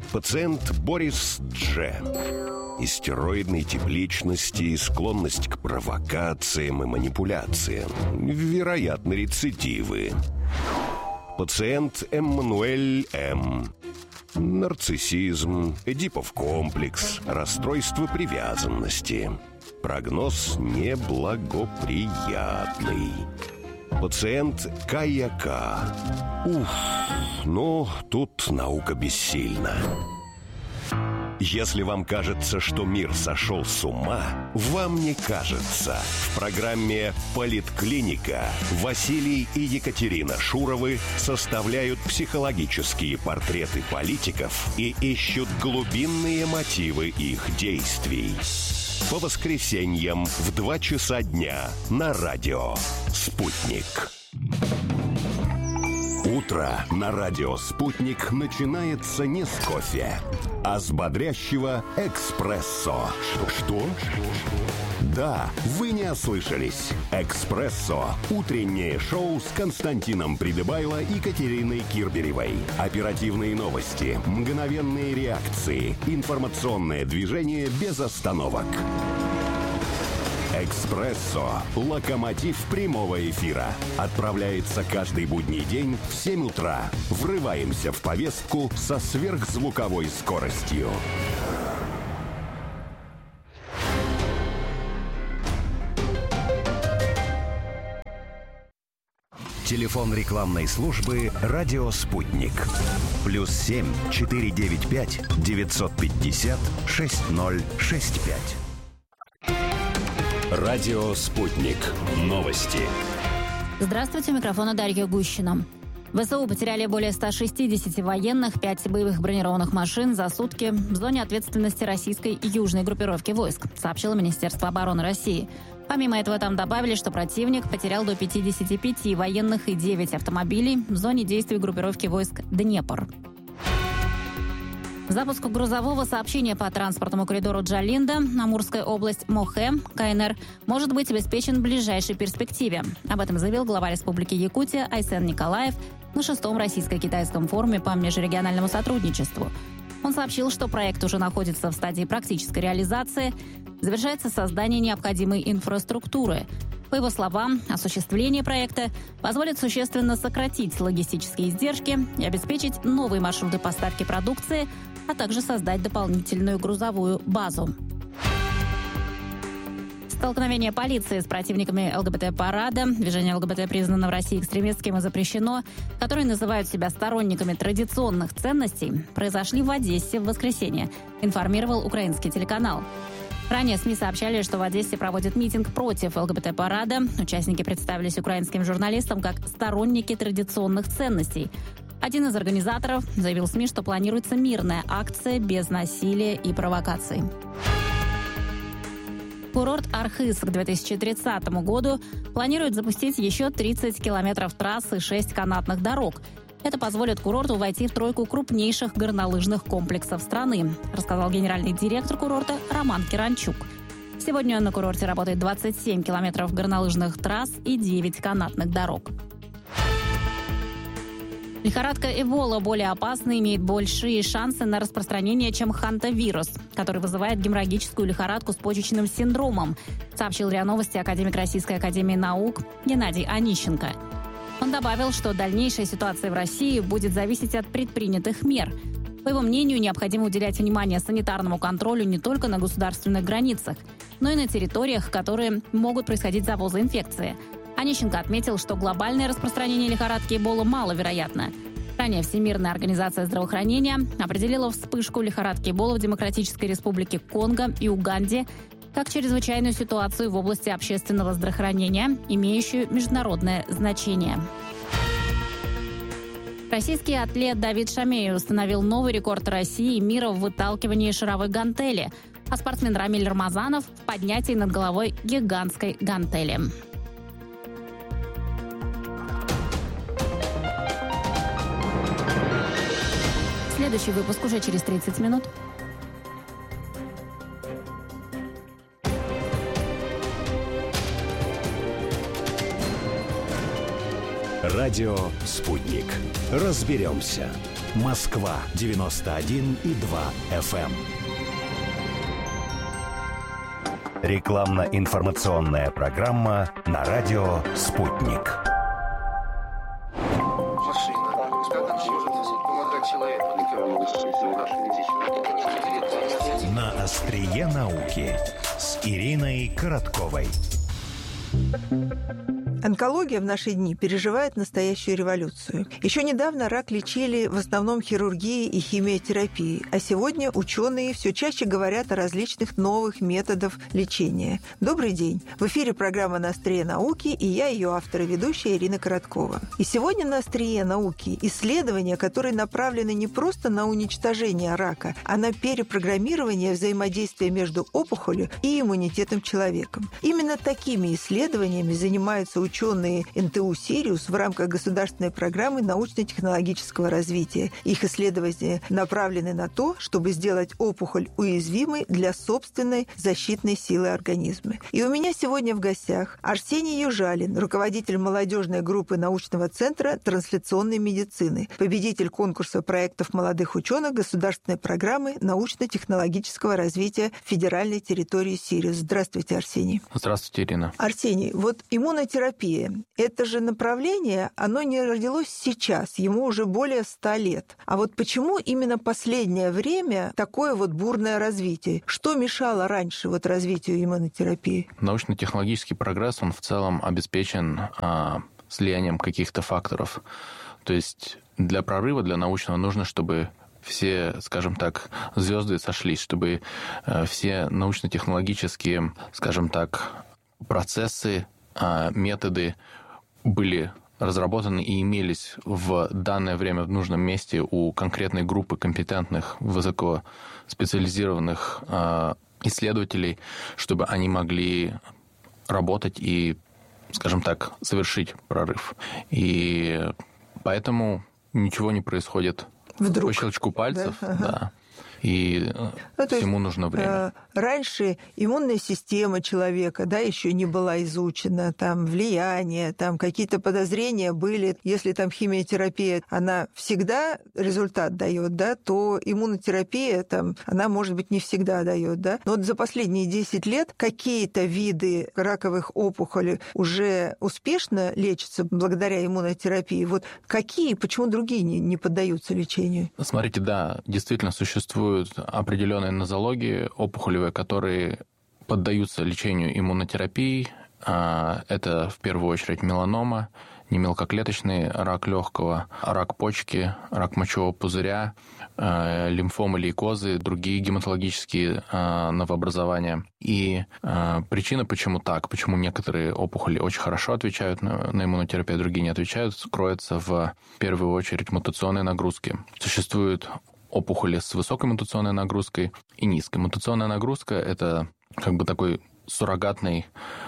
Пациент Борис Дж. Истероидной тип личности, склонность к провокациям и манипуляциям. Вероятно, рецидивы. Пациент Эммануэль М. Нарциссизм, Эдипов комплекс, расстройство привязанности. Прогноз неблагоприятный. Пациент К.Я.К. Тут наука бессильна. Если вам кажется, что мир сошел с ума, вам не кажется. В программе «Политклиника» Василий и Екатерина Шуровы составляют психологические портреты политиков и ищут глубинные мотивы их действий. По воскресеньям в 2 часа дня на радио «Спутник». Утро на радио «Спутник» начинается не с кофе, а с бодрящего эспрессо. Что? Да, вы не ослышались. «Эспрессо» – утреннее шоу с Константином Придыбайло и Катериной Кирберевой. Оперативные новости, мгновенные реакции, информационное движение без остановок. «Эспрессо» – локомотив прямого эфира. Отправляется каждый будний день в 7 утра. Врываемся в повестку со сверхзвуковой скоростью. Телефон рекламной службы «Радио Спутник». +7 495 950 6065. Радио «Спутник». Новости. Здравствуйте, у микрофона Дарья Гущина. ВСУ потеряли более 160 военных, 5 боевых бронированных машин за сутки в зоне ответственности российской южной группировки войск, сообщило Министерство обороны России. Помимо этого, там добавили, что противник потерял до 55 военных и 9 автомобилей в зоне действий группировки войск «Днепр». Запуск грузового сообщения по транспортному коридору Джалинда, Амурская область, Мохэ, КНР, может быть обеспечен в ближайшей перспективе. Об этом заявил глава Республики Якутия Айсен Николаев на 6-м российско-китайском форуме по межрегиональному сотрудничеству. Он сообщил, что проект уже находится в стадии практической реализации, завершается создание необходимой инфраструктуры. По его словам, осуществление проекта позволит существенно сократить логистические издержки и обеспечить новые маршруты поставки продукции, а также создать дополнительную грузовую базу. Столкновение полиции с противниками ЛГБТ-парада, движение ЛГБТ признано в России экстремистским и запрещено, которые называют себя сторонниками традиционных ценностей, произошли в Одессе в воскресенье, информировал украинский телеканал. Ранее СМИ сообщали, что в Одессе проводят митинг против ЛГБТ-парада. Участники представились украинским журналистам как сторонники традиционных ценностей. Один из организаторов заявил СМИ, что планируется мирная акция без насилия и провокаций. Курорт Архыз к 2030 году планирует запустить еще 30 километров трасс и 6 канатных дорог. Это позволит курорту войти в тройку крупнейших горнолыжных комплексов страны, рассказал генеральный директор курорта Роман Киранчук. Сегодня на курорте работает 27 километров горнолыжных трасс и 9 канатных дорог. Лихорадка Эбола более опасна и имеет большие шансы на распространение, чем хантавирус, который вызывает геморрагическую лихорадку с почечным синдромом, сообщил РИА Новости академик Российской академии наук Геннадий Онищенко. Он добавил, что дальнейшая ситуация в России будет зависеть от предпринятых мер. По его мнению, необходимо уделять внимание санитарному контролю не только на государственных границах, но и на территориях, которые могут происходить завозы инфекции. Онищенко отметил, что глобальное распространение лихорадки Эбола маловероятно. Ранее Всемирная организация здравоохранения определила вспышку лихорадки Эбола в Демократической Республике Конго и Уганде как чрезвычайную ситуацию в области общественного здравоохранения, имеющую международное значение. Российский атлет Давид Шамеев установил новый рекорд России и мира в выталкивании шаровой гантели, а спортсмен Рамиль Рамазанов в поднятии над головой гигантской гантели. Следующий выпуск уже через 30 минут. Радио «Спутник». Разберемся. Москва 91,2 FM. Рекламно-информационная программа на радио «Спутник». На острие науки с Ириной Коротковой. Онкология в наши дни переживает настоящую революцию. Еще недавно рак лечили в основном хирургией и химиотерапией, а сегодня ученые все чаще говорят о различных новых методах лечения. Добрый день! В эфире программа «На острие науки» и я, ее автор и ведущая Ирина Короткова. И сегодня на острие науки исследования, которые направлены не просто на уничтожение рака, а на перепрограммирование взаимодействия между опухолью и иммунитетом человека. Именно такими исследованиями занимаются ученые НТУ «Сириус» в рамках государственной программы научно-технологического развития. Их исследования направлены на то, чтобы сделать опухоль уязвимой для собственной защитной силы организма. И у меня сегодня в гостях Арсений Южалин, руководитель молодежной группы научного центра трансляционной медицины, победитель конкурса проектов молодых ученых государственной программы научно-технологического развития федеральной территории Сириус. Здравствуйте, Арсений. Здравствуйте, Ирина. Арсений, вот иммунотерапия, это же направление, оно не родилось сейчас, ему уже более 100 лет. А вот почему именно последнее время такое вот бурное развитие? Что мешало раньше вот развитию иммунотерапии? Научно-технологический прогресс, он в целом обеспечен слиянием каких-то факторов. То есть для прорыва, для научного нужно, чтобы все, скажем так, звезды сошлись, чтобы все научно-технологические, скажем так, процессы, методы были разработаны и имелись в данное время в нужном месте у конкретной группы компетентных, высокоспециализированных исследователей, чтобы они могли работать и, скажем так, совершить прорыв. И поэтому ничего не происходит вдруг по щелчку пальцев. Да? Ага. Да. И всему нужно время. Раньше иммунная система человека, да, еще не была изучена, там влияние, там какие-то подозрения были. Если там химиотерапия, она всегда результат дает, да, то иммунотерапия, там, она, может быть, не всегда дает, да. Но вот за последние 10 лет какие-то виды раковых опухолей уже успешно лечатся благодаря иммунотерапии. Вот какие, почему другие не поддаются лечению? Смотрите, да, действительно существуют определенные нозологии опухолевые, которые поддаются лечению иммунотерапией. Это в первую очередь меланома, немелкоклеточный рак легкого, рак почки, рак мочевого пузыря, лимфомы, лейкозы, другие гематологические новообразования. И причина, почему так, почему некоторые опухоли очень хорошо отвечают на иммунотерапию, а другие не отвечают, кроется в первую очередь мутационной нагрузки. Существуют опухоли с высокой мутационной нагрузкой и низкой. Мутационная нагрузка – это как бы такой суррогатный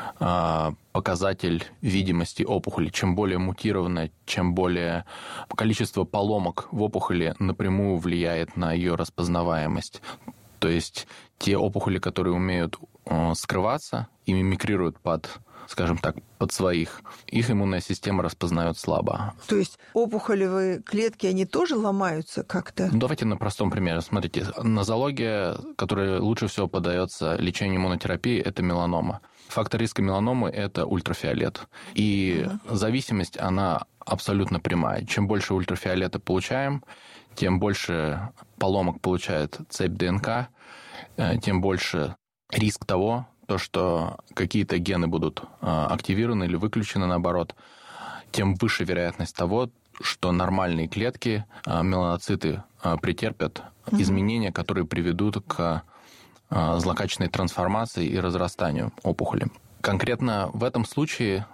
показатель видимости опухоли. Чем более мутированная, чем более количество поломок в опухоли напрямую влияет на ее распознаваемость. То есть те опухоли, которые умеют скрываться и мимикрируют под, скажем так, под своих, их иммунная система распознает слабо. То есть опухолевые клетки, они тоже ломаются как-то? Давайте на простом примере. Смотрите, нозология, которая лучше всего поддается лечению иммунотерапии, это меланома. Фактор риска меланомы – это ультрафиолет. И зависимость, она абсолютно прямая. Чем больше ультрафиолета получаем, тем больше поломок получает цепь ДНК, тем больше риск того, что какие-то гены будут активированы или выключены, наоборот, тем выше вероятность того, что нормальные клетки, меланоциты, претерпят изменения, которые приведут к злокачественной трансформации и разрастанию опухоли. Конкретно в этом случае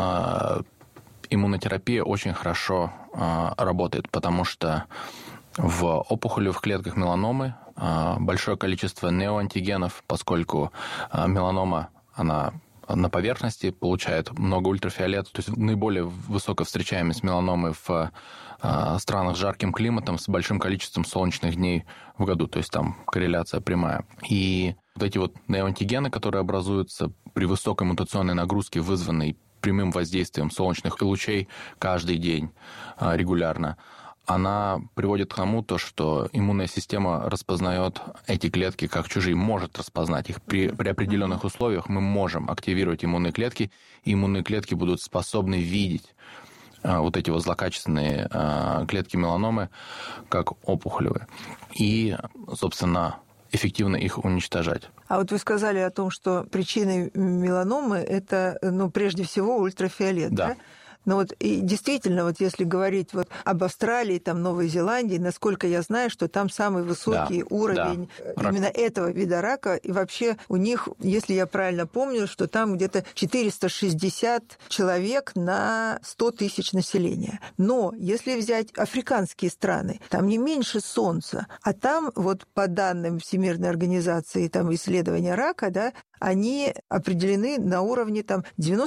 иммунотерапия очень хорошо работает, потому что в опухолевых клетках меланомы большое количество неоантигенов, поскольку меланома, она на поверхности, получает много ультрафиолета, то есть наиболее высокая встречаемость меланомы в странах с жарким климатом, с большим количеством солнечных дней в году, то есть там корреляция прямая. И вот эти вот неоантигены, которые образуются при высокой мутационной нагрузке, вызванной прямым воздействием солнечных лучей каждый день регулярно, она приводит к тому, что иммунная система распознает эти клетки как чужие, может распознать их. При определенных условиях мы можем активировать иммунные клетки, и иммунные клетки будут способны видеть вот эти вот злокачественные клетки меланомы как опухолевые. И, собственно, эффективно их уничтожать. А вот вы сказали о том, что причиной меланомы это, прежде всего, ультрафиолет, да? Но вот и действительно, вот если говорить вот об Австралии, там, Новой Зеландии, насколько я знаю, что там самый высокий уровень именно этого вида рака, и вообще у них, если я правильно помню, что там где-то 460 человек на 100 тысяч населения. Но если взять африканские страны, там не меньше Солнца, а там вот по данным Всемирной организации там, исследования рака, да, они определены на уровне там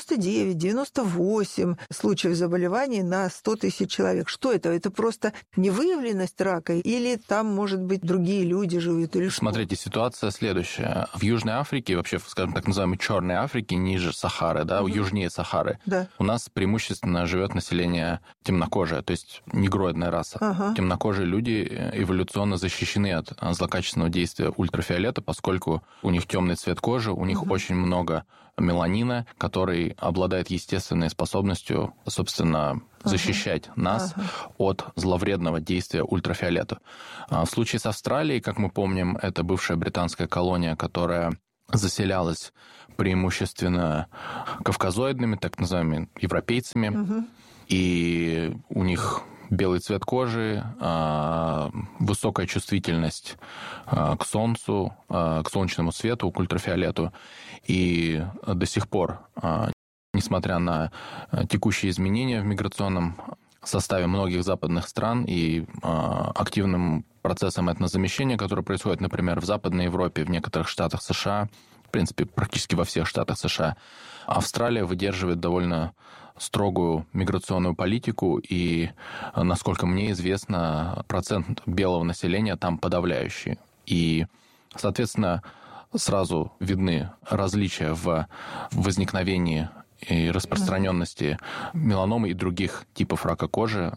99-98 случаев заболеваний на 100 тысяч человек. Что это? Это просто невыявленность рака? Или там, может быть, другие люди живут? Или Смотрите, ситуация следующая. В Южной Африке, вообще, скажем так называемой Черной Африке, ниже Сахары, да, южнее Сахары, у нас преимущественно живет население темнокожее, то есть негроидная раса. Темнокожие люди эволюционно защищены от злокачественного действия ультрафиолета, поскольку у них темный цвет кожи, у них очень много меланина, который обладает естественной способностью, собственно, защищать нас от зловредного действия ультрафиолета. В случае с Австралией, как мы помним, это бывшая британская колония, которая заселялась преимущественно кавказоидными, так называемыми европейцами, и у них белый цвет кожи, высокая чувствительность к солнцу, к солнечному свету, к ультрафиолету. И до сих пор, несмотря на текущие изменения в миграционном составе многих западных стран и активным процессом этнозамещения, который происходит, например, в Западной Европе, в некоторых штатах США, в принципе, практически во всех штатах США, Австралия выдерживает довольно строгую миграционную политику, и, насколько мне известно, процент белого населения там подавляющий. И, соответственно, сразу видны различия в возникновении и распространенности меланомы и других типов рака кожи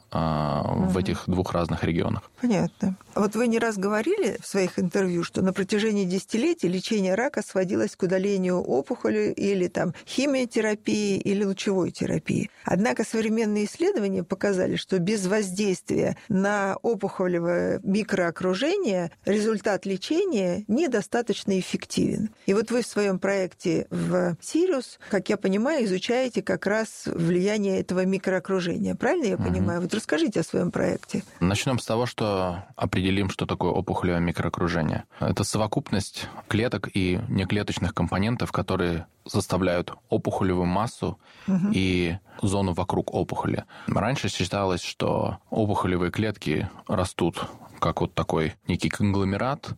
в этих двух разных регионах. Понятно. Вот вы не раз говорили в своих интервью, что на протяжении десятилетий лечение рака сводилось к удалению опухоли или там химиотерапии или лучевой терапии. Однако современные исследования показали, что без воздействия на опухолевое микроокружение результат лечения недостаточно эффективен. И вот вы в своем проекте в Сириус, как я понимаю, изучаете как раз влияние этого микроокружения. Правильно я понимаю? Вот расскажите о своем проекте. Начнем с того, что определим, что такое опухолевое микроокружение. Это совокупность клеток и неклеточных компонентов, которые составляют опухолевую массу и зону вокруг опухоли. Раньше считалось, что опухолевые клетки растут как вот такой некий конгломерат,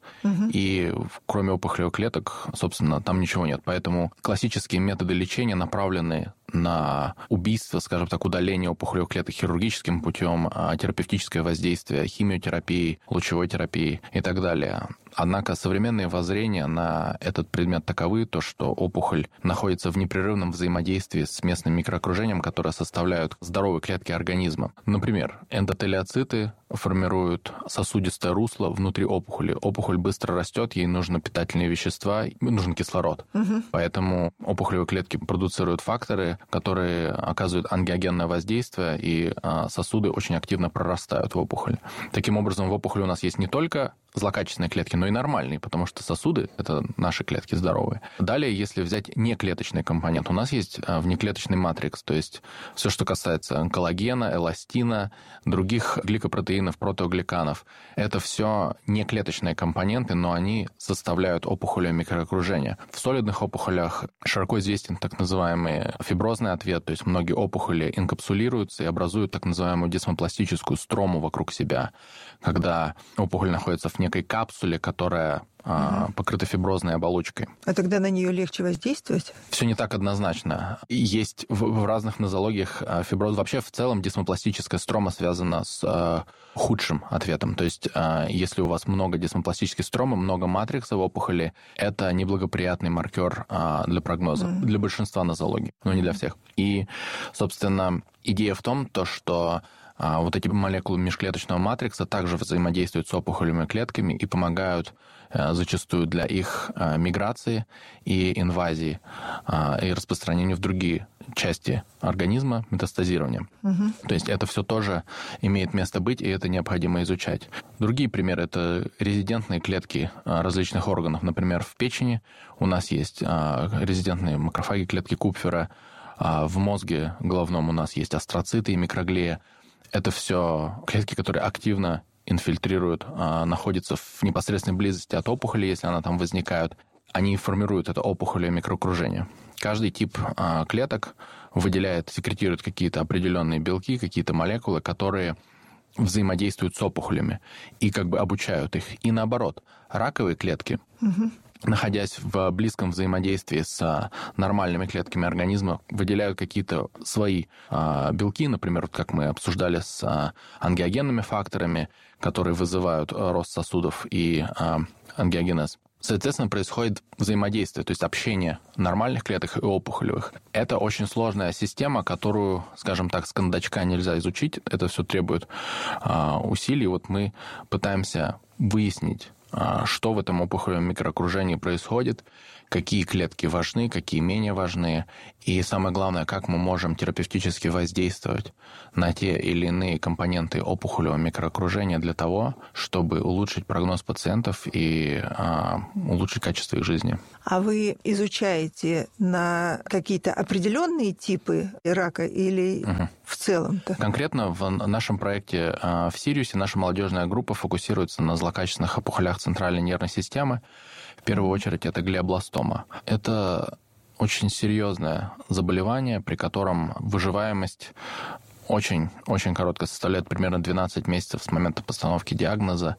и кроме опухолевых клеток, собственно, там ничего нет. Поэтому классические методы лечения направлены на убийство, скажем так, удаление опухолевых клеток хирургическим путем, терапевтическое воздействие, химиотерапии, лучевой терапии и так далее. Однако современные воззрения на этот предмет таковы, то, что опухоль находится в непрерывном взаимодействии с местным микроокружением, которое составляют здоровые клетки организма. Например, эндотелиоциты формируют сосудистое русло внутри опухоли. Опухоль быстро растет, ей нужны питательные вещества, нужен кислород. Поэтому опухолевые клетки продуцируют факторы, которые оказывают ангиогенное воздействие, и сосуды очень активно прорастают в опухоль. Таким образом, в опухоли у нас есть не только злокачественные клетки, но и нормальные, потому что сосуды — это наши клетки здоровые. Далее, если взять неклеточный компонент, у нас есть внеклеточный матрикс, то есть все, что касается коллагена, эластина, других гликопротеинов, протеогликанов. Это все неклеточные компоненты, но они составляют опухолевое микроокружение. В солидных опухолях широко известен так называемый фиброзный ответ, то есть многие опухоли инкапсулируются и образуют так называемую десмопластическую строму вокруг себя, когда опухоль находится в некой капсуле, которая покрыта фиброзной оболочкой. А тогда на нее легче воздействовать? Все не так однозначно. Есть в разных нозологиях фиброз. Вообще, в целом, десмопластическая строма связана с худшим ответом. То есть, если у вас много десмопластической стромы, много матрикса в опухоли, это неблагоприятный маркер для прогноза. Для большинства нозологий, но не для всех. И, собственно, идея в том, что вот эти молекулы межклеточного матрикса также взаимодействуют с опухолевыми клетками и помогают зачастую для их миграции и инвазии и распространению в другие части организма, метастазирования. То есть это все тоже имеет место быть, и это необходимо изучать. Другие примеры — это резидентные клетки различных органов. Например, в печени у нас есть резидентные макрофаги, клетки Купфера. В мозге головном у нас есть астроциты и микроглия. Это все клетки, которые активно инфильтрируют, находятся в непосредственной близости от опухоли, если она там возникает. Они формируют это опухолевое микроокружение. Каждый тип клеток секретирует какие-то определенные белки, какие-то молекулы, которые взаимодействуют с опухолями и как бы обучают их. И наоборот, раковые клетки, находясь в близком взаимодействии с нормальными клетками организма, выделяют какие-то свои белки, например, как мы обсуждали с ангиогенными факторами, которые вызывают рост сосудов и ангиогенез. Соответственно, происходит взаимодействие, то есть общение нормальных клеток и опухолевых. Это очень сложная система, которую, скажем так, с кондачка нельзя изучить. Это все требует усилий. Вот мы пытаемся выяснить, что в этом опухолевом микроокружении происходит, какие клетки важны, какие менее важны, и самое главное, как мы можем терапевтически воздействовать на те или иные компоненты опухолевого микроокружения для того, чтобы улучшить прогноз пациентов и улучшить качество их жизни. А вы изучаете на какие-то определенные типы рака или в целом-то? Конкретно в нашем проекте в Сириусе наша молодежная группа фокусируется на злокачественных опухолях центральной нервной системы. В первую очередь это глиобластома. Это очень серьезное заболевание, при котором выживаемость очень короткая, составляет примерно 12 месяцев с момента постановки диагноза.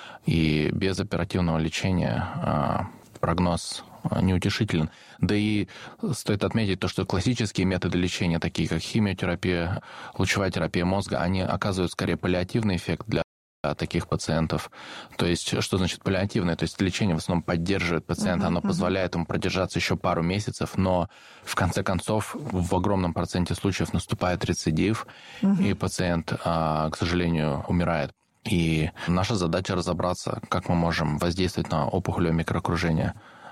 И без оперативного лечения прогноз неутешителен. Да и стоит отметить то, что классические методы лечения, такие как химиотерапия, лучевая терапия мозга, они оказывают скорее паллиативный эффект для таких пациентов. То есть, что значит паллиативное? То есть лечение в основном поддерживает пациента, оно позволяет ему продержаться еще пару месяцев, но в конце концов в огромном проценте случаев наступает рецидив, и пациент, к сожалению, умирает. И наша задача разобраться, как мы можем воздействовать на опухолевое микроокружение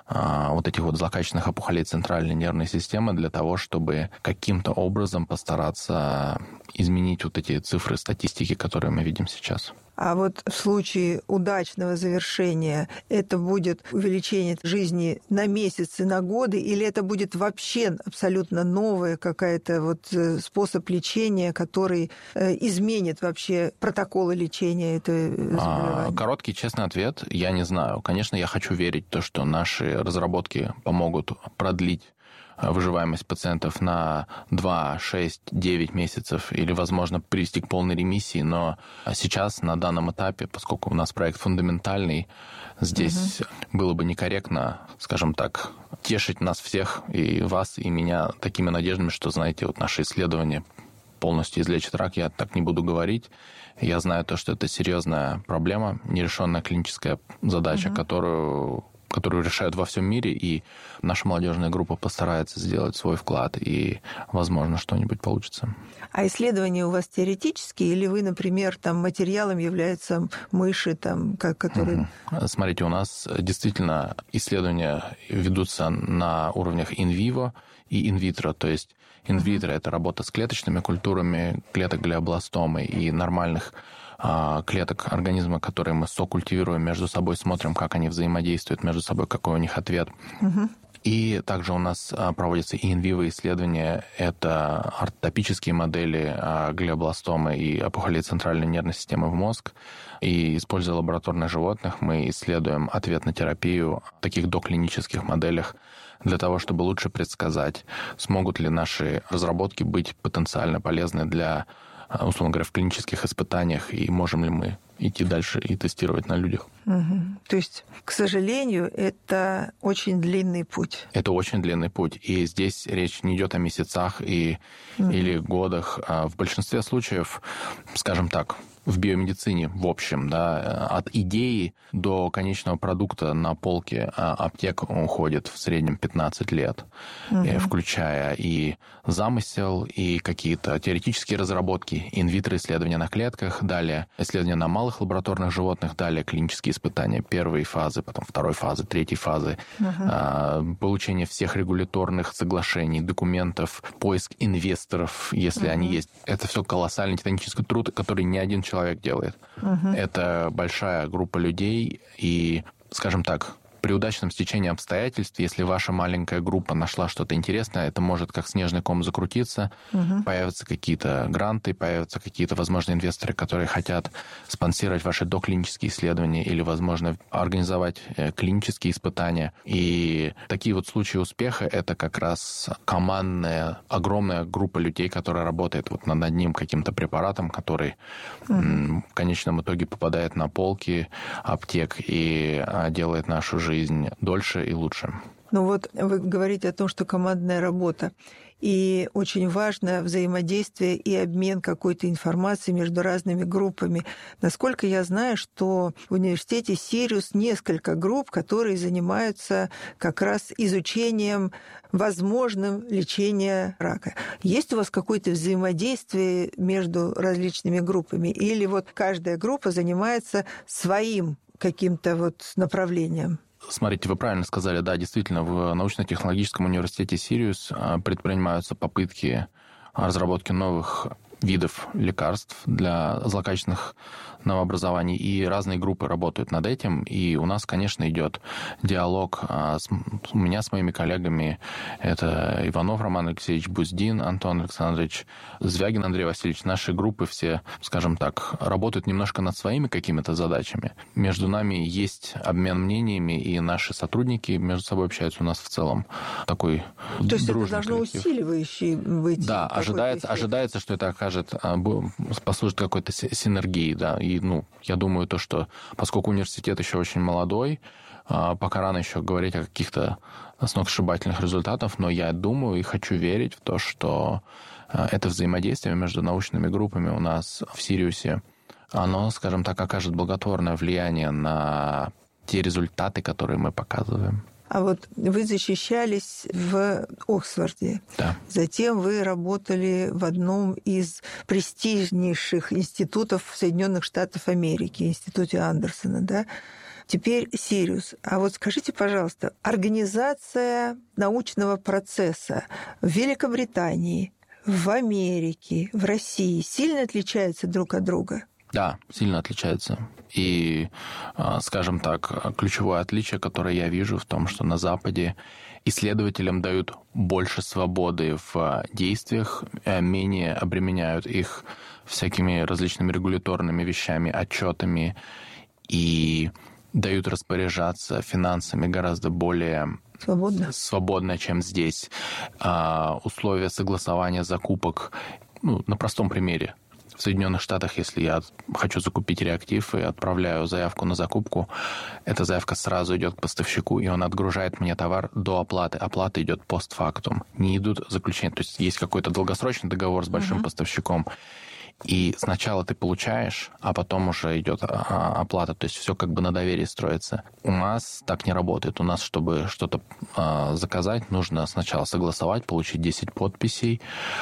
вот этих вот злокачественных опухолей центральной нервной системы для того, чтобы каким-то образом постараться изменить вот эти цифры статистики, которые мы видим сейчас. А вот в случае удачного завершения это будет увеличение жизни на месяцы, на годы, или это будет вообще абсолютно новая какая-то вот способ лечения, который изменит вообще протоколы лечения этого заболевания? Короткий, честный ответ – я не знаю. Конечно, я хочу верить в то, что наши разработки помогут продлить выживаемость пациентов на 2, 6, 9 месяцев или, возможно, привести к полной ремиссии. Но сейчас, на данном этапе, поскольку у нас проект фундаментальный, здесь было бы некорректно, скажем так, тешить нас всех, и вас, и меня, такими надеждами, что, знаете, вот наши исследования полностью излечат рак. Я так не буду говорить. Я знаю то, что это серьезная проблема, нерешенная клиническая задача, которую решают во всем мире, и наша молодежная группа постарается сделать свой вклад, и, возможно, что-нибудь получится. А исследования у вас теоретические, или вы, например, там материалом являются мыши, там, которые... Смотрите, у нас действительно исследования ведутся на уровнях инвиво и инвитро, то есть инвитро — это работа с клеточными культурами, клеток глиобластомы и нормальных клеток организма, которые мы сокультивируем между собой, смотрим, как они взаимодействуют между собой, какой у них ответ. И также у нас проводятся и инвиво исследования. Это ортопические модели глиобластомы и опухолей центральной нервной системы в мозг. И, используя лабораторных животных, мы исследуем ответ на терапию в таких доклинических моделях для того, чтобы лучше предсказать, смогут ли наши разработки быть потенциально полезны для, условно говоря, в клинических испытаниях, и можем ли мы идти дальше и тестировать на людях. То есть, к сожалению, это очень длинный путь. Это очень длинный путь. И здесь речь не идет о месяцах или годах. В большинстве случаев, скажем так, в биомедицине, в общем, да, от идеи до конечного продукта на полке аптек уходит в среднем 15 лет, включая и замысел, и какие-то теоретические разработки, инвитро исследования на клетках, далее исследования на малых лабораторных животных, далее клинические испытания первой фазы, потом второй фазы, третьей фазы, получение всех регуляторных соглашений, документов, поиск инвесторов, если они есть. Это все колоссальный титанический труд, который ни один человек делает. Это большая группа людей, и, скажем так, при удачном стечении обстоятельств, если ваша маленькая группа нашла что-то интересное, это может как снежный ком закрутиться, появятся какие-то гранты, появятся какие-то, возможно, инвесторы, которые хотят спонсировать ваши доклинические исследования или, возможно, организовать клинические испытания. И такие вот случаи успеха — это как раз командная, огромная группа людей, которая работает вот над одним каким-то препаратом, который в конечном итоге попадает на полки аптек и делает нашу жизнь дольше и лучше. Ну вот вы говорите о том, что командная работа. И очень важно взаимодействие и обмен какой-то информацией между разными группами. Насколько я знаю, что в университете Сириус несколько групп, которые занимаются как раз изучением возможным лечения рака. Есть у вас какое-то взаимодействие между различными группами? Или вот каждая группа занимается своим каким-то вот направлением? Смотрите, вы правильно сказали, да, действительно, в научно-технологическом университете Сириус предпринимаются попытки разработки новых видов лекарств для злокачественных новообразований, и разные группы работают над этим, и у нас, конечно, идет диалог у меня с моими коллегами. Это Иванов Роман Алексеевич, Буздин Антон Александрович, Звягин Андрей Васильевич. Наши группы все, скажем так, работают немножко над своими какими-то задачами. Между нами есть обмен мнениями, и наши сотрудники между собой общаются. У нас в целом такой дружный коллектив. То есть это должно усиливающий быть? Да, ожидается, что это послужит какой-то синергией, да. И, я думаю, что поскольку университет еще очень молодой, пока рано еще говорить о каких-то сногсшибательных результатах, но я думаю и хочу верить в то, что это взаимодействие между научными группами у нас в Сириусе, оно, скажем так, окажет благотворное влияние на те результаты, которые мы показываем. А вот вы защищались в Оксфорде. Да. Затем вы работали в одном из престижнейших институтов Соединенных Штатов Америки, институте Андерсона, да? Теперь Сириус. А вот скажите, пожалуйста, организация научного процесса в Великобритании, в Америке, в России сильно отличается друг от друга? Да, сильно отличается. И, скажем так, ключевое отличие, которое я вижу, в том, что на Западе исследователям дают больше свободы в действиях, менее обременяют их всякими различными регуляторными вещами, отчетами, и дают распоряжаться финансами гораздо более свободно, чем здесь. Условия согласования закупок, на простом примере. В Соединенных Штатах, если я хочу закупить реактив и отправляю заявку на закупку, эта заявка сразу идет к поставщику, и он отгружает мне товар до оплаты. Оплата идет постфактум. Не идут заключения. То есть есть какой-то долгосрочный договор с большим поставщиком. И сначала ты получаешь, а потом уже идет оплата. То есть все как бы на доверии строится. У нас так не работает. У нас, чтобы что-то заказать, нужно сначала согласовать, получить 10 подписей,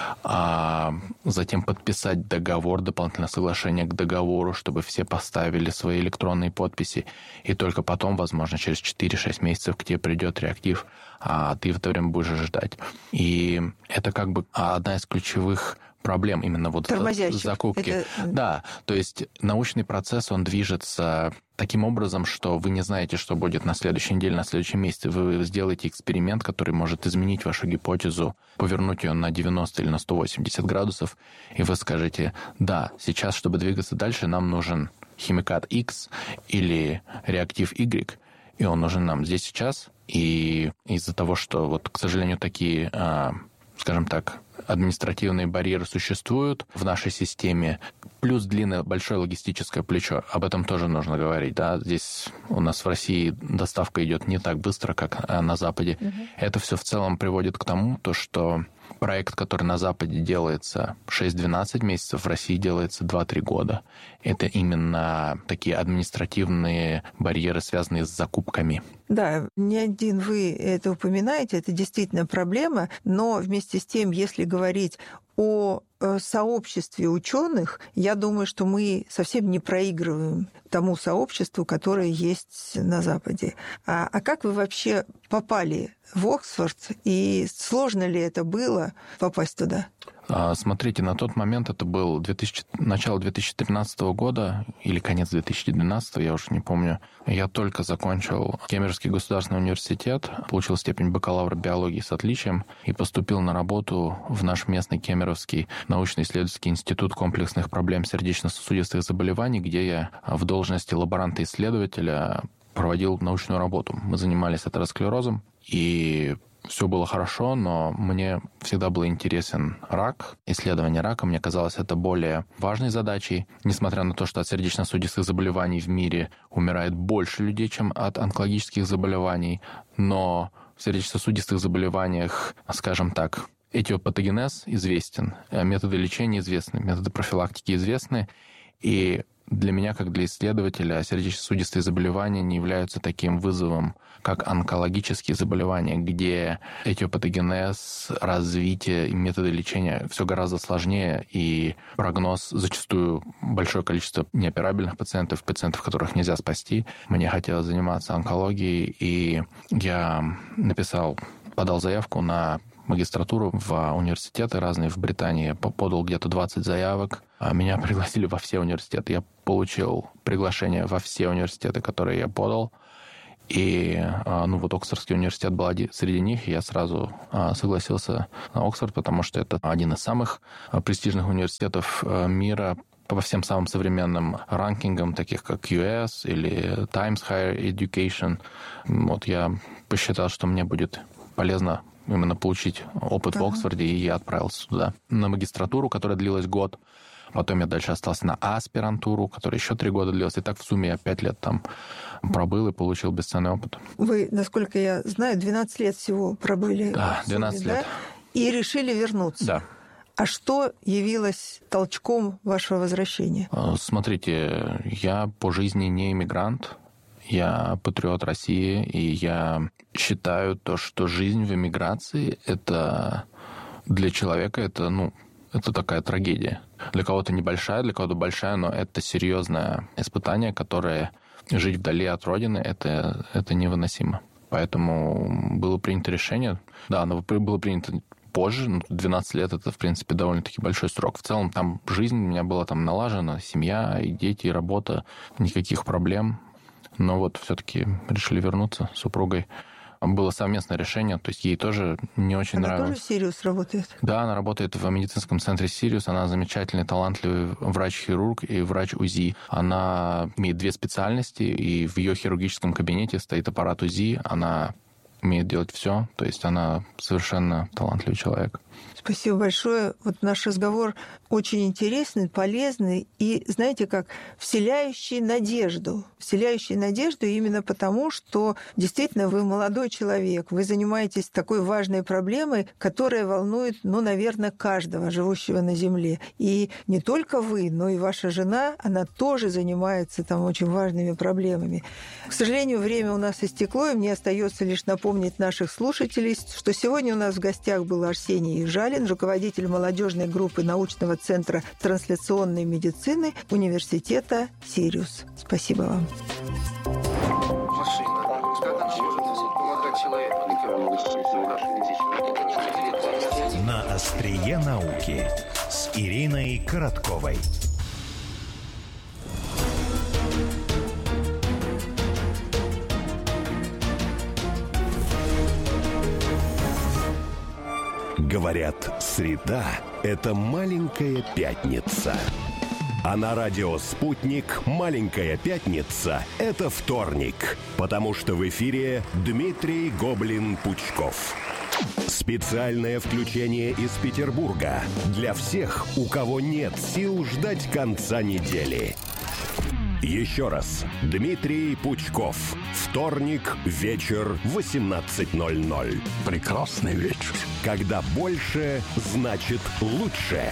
а затем подписать договор, дополнительное соглашение к договору, чтобы все поставили свои электронные подписи. И только потом, возможно, через 4-6 месяцев к тебе придет реактив, а ты в это время будешь ждать. И это как бы одна из ключевых проблем именно вот закупки. Да, то есть научный процесс, он движется таким образом, что вы не знаете, что будет на следующей неделе, на следующем месяце. Вы сделаете эксперимент, который может изменить вашу гипотезу, повернуть ее на 90 или на 180 градусов, и вы скажете, да, сейчас, чтобы двигаться дальше, нам нужен химикат X или реактив Y, и он нужен нам здесь сейчас. И из-за того, что, вот, к сожалению, такие, скажем так, административные барьеры существуют в нашей системе, плюс длинное большое логистическое плечо. Об этом тоже нужно говорить. Да? Здесь у нас в России доставка идет не так быстро, как на Западе. Это все в целом приводит к тому, что проект, который на Западе делается 6-12 месяцев, в России делается 2-3 года. Это именно такие административные барьеры, связанные с закупками. Да, не один вы это упоминаете, это действительно проблема, но вместе с тем, если говорить о сообществе ученых, я думаю, что мы совсем не проигрываем тому сообществу, которое есть на Западе. А как вы вообще попали в Оксфорд, и сложно ли это было попасть туда? Смотрите, на тот момент это был начало 2013 года или конец 2012, я уже не помню. Я только закончил Кембриджский государственный университет, получил степень бакалавра биологии с отличием и поступил на работу в наш местный Кемеровский научно-исследовательский институт комплексных проблем сердечно-сосудистых заболеваний, где я в должности лаборанта-исследователя проводил научную работу. Мы занимались атеросклерозом, и все было хорошо, но мне всегда был интересен рак. Исследование рака, мне казалось, это более важной задачей. Несмотря на то, что от сердечно-сатических заболеваний в мире умирает больше людей, чем от онкологических заболеваний, но в сердечно-сосудистых заболеваниях, скажем так, этиопатогенез известен, методы лечения известны, методы профилактики известны, и для меня, как для исследователя, сердечно-сосудистые заболевания не являются таким вызовом, как онкологические заболевания, где этиопатогенез, развитие и методы лечения все гораздо сложнее, и прогноз зачастую большое количество неоперабельных пациентов, которых нельзя спасти. Мне хотелось заниматься онкологией, и я подал заявку на магистратуру в университеты разные в Британии. Я подал где-то 20 заявок. Меня пригласили во все университеты. Я получил приглашение во все университеты, которые я подал. И Оксфордский университет был среди них, и я сразу согласился на Оксфорд, потому что это один из самых престижных университетов мира по всем самым современным ранкингам, таких как US или Times Higher Education. Я посчитал, что мне будет полезно именно получить опыт в Оксфорде, и я отправился туда на магистратуру, которая длилась год. Потом я дальше остался на аспирантуру, которая еще 3 года длилась. И так в сумме я 5 лет там пробыл и получил бесценный опыт. Вы, насколько я знаю, 12 лет всего пробыли. Да, 12 лет. Да? И решили вернуться. Да. А что явилось толчком вашего возвращения? Смотрите, я по жизни не иммигрант. Я патриот России, и я считаю то, что жизнь в эмиграции — это для человека это такая трагедия. Для кого-то небольшая, для кого-то большая, но это серьезное испытание, которое жить вдали от родины — это невыносимо. Поэтому было принято решение. Да, оно было принято позже, 12 лет — это, в принципе, довольно-таки большой срок. В целом там жизнь у меня была там налажена, семья, и дети, и работа, никаких проблем. Но все-таки решили вернуться с супругой. Было совместное решение, то есть ей тоже не очень нравилось. Она тоже в Сириус работает? Да, она работает в медицинском центре Сириус. Она замечательный, талантливый врач-хирург и врач УЗИ. Она имеет 2 специальности, и в ее хирургическом кабинете стоит аппарат УЗИ. Она умеет делать все, то есть она совершенно талантливый человек. Спасибо большое. Наш разговор очень интересный, полезный и, знаете, как вселяющий надежду. Вселяющий надежду именно потому, что действительно вы молодой человек, вы занимаетесь такой важной проблемой, которая волнует, наверное, каждого живущего на Земле. И не только вы, но и ваша жена, она тоже занимается там очень важными проблемами. К сожалению, время у нас истекло, и мне остается лишь напомнить наших слушателей, что сегодня у нас в гостях был Арсений Ежалин, руководитель молодежной группы научного центра трансляционной медицины Университета Сириус. Спасибо вам. На острие науки с Ириной Коротковой. Говорят, среда – это маленькая пятница. А на радио «Спутник» маленькая пятница – это вторник, потому что в эфире Дмитрий Гоблин-Пучков. Специальное включение из Петербурга для всех, у кого нет сил ждать конца недели. Еще раз. Дмитрий Пучков. Вторник, вечер, 18:00. Прекрасный вечер. Когда больше значит лучше.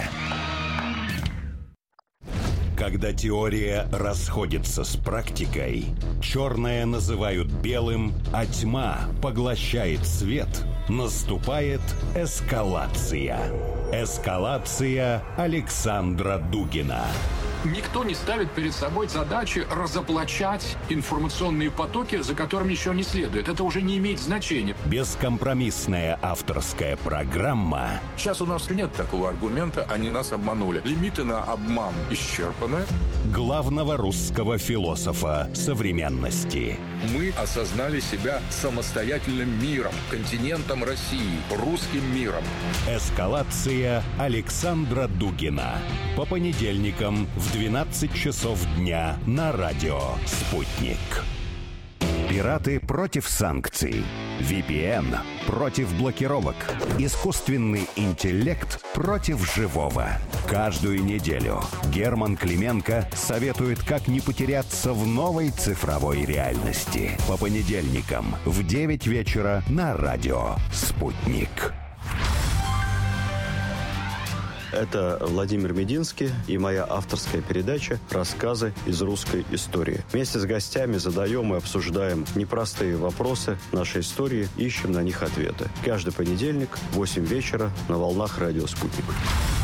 Когда теория расходится с практикой, черное называют белым, а тьма поглощает свет, наступает эскалация. Эскалация Александра Дугина. Никто не ставит перед собой задачи разоблачать информационные потоки, за которыми еще не следует. Это уже не имеет значения. Бескомпромиссная авторская программа. Сейчас у нас нет такого аргумента, они нас обманули. Лимиты на обман исчерпаны. Главного русского философа современности. Мы осознали себя самостоятельным миром, континентом России, русским миром. Эскалация Александра Дугина. По понедельникам в 12 часов дня на радио «Спутник». Пираты против санкций. VPN против блокировок. Искусственный интеллект против живого. Каждую неделю Герман Клименко советует, как не потеряться в новой цифровой реальности. По понедельникам в 9 вечера на радио «Спутник». Это Владимир Мединский и моя авторская передача «Рассказы из русской истории». Вместе с гостями задаем и обсуждаем непростые вопросы нашей истории, ищем на них ответы. Каждый понедельник в 8 вечера на волнах радио «Спутник».